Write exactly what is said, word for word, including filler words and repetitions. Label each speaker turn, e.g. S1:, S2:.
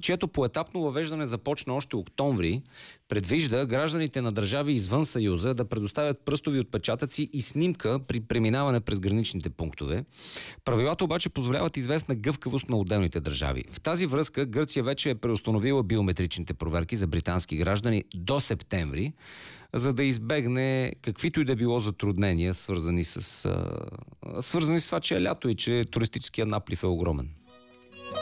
S1: чието поетапно въвеждане започна още октомври, предвижда гражданите на държави извън Съюза да предоставят пръстови отпечатъци и снимка при преминаване през граничните пунктове. Правилата обаче позволяват известна гъвкавост на отделните държави. В тази връзка Гърция вече е преустановила биометричните проверки за британски граждани до септември, за да избегне каквито и да било затруднения, свързани с, а, свързани с това, че е лято и че туристическият наплив е огромен.